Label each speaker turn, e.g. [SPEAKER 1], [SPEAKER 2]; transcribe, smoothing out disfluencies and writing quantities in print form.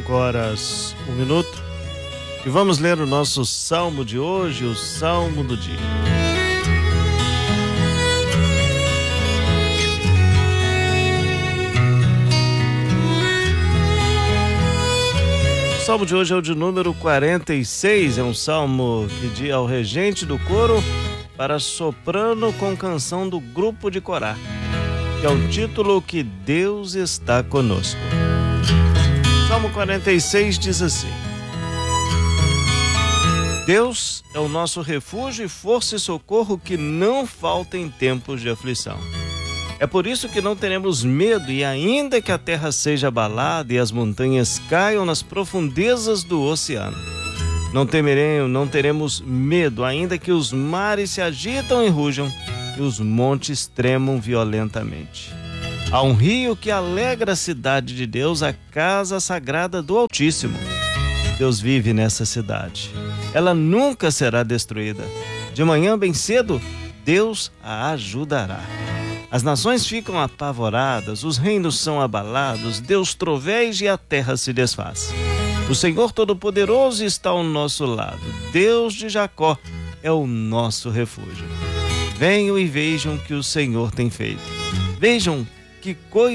[SPEAKER 1] 5h01 e vamos ler o nosso salmo de hoje, o salmo do dia. O salmo de hoje é o de número 46, é um salmo que diz ao regente do coro para soprano com canção do grupo de Corá, que é o título que Deus está conosco. Salmo 46 diz assim: Deus é o nosso refúgio e força e socorro que não falta em tempos de aflição. É por isso que não teremos medo, e ainda que a terra seja abalada e as montanhas caiam nas profundezas do oceano. Não teremos medo, ainda que os mares se agitam e rujam e os montes tremam violentamente. Há um rio que alegra a cidade de Deus, a casa sagrada do Altíssimo. Deus vive nessa cidade. Ela nunca será destruída. De manhã bem cedo, Deus a ajudará. As nações ficam apavoradas, os reinos são abalados, Deus troveja e a terra se desfaz. O Senhor Todo-Poderoso está ao nosso lado. Deus de Jacó é o nosso refúgio. Venham e vejam o que o Senhor tem feito. Vejam que coisa